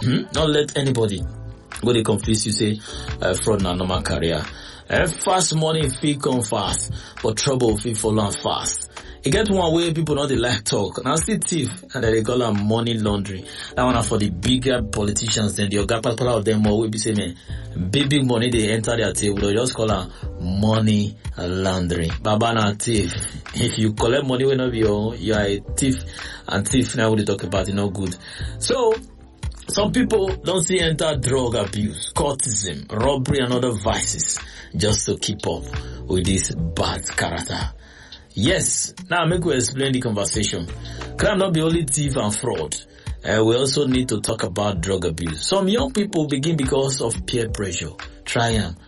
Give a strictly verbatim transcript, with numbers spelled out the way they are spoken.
Don't let anybody go they confuse you say uh, fraud na normal career. Uh, fast money fit come fast, but trouble fit follow fast. You get one way people not they like talk. Now see thief and they call them money laundering. That one are for the bigger politicians. Then the other part of them more will be saying, man, big big money they enter their table. They just call them money laundering. Baba na thief. If you collect money when not your, you are a thief, and thief now we talk about it not good. So some people don't see enter drug abuse, cultism, robbery and other vices just to keep up with this bad character. Yes, now make we explain the conversation. Crime not be only thief and fraud. Uh, we also need to talk about drug abuse. Some young people begin because of peer pressure. Try am.